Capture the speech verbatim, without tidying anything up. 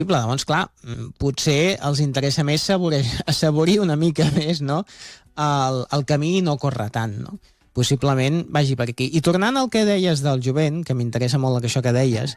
Doncs clar, potser els interessa més assaborir una mica més, no?, el, el camí i no córrer tant, no? Possiblement vagi per aquí. I tornant al que deies del jovent, que m'interessa molt això que deies,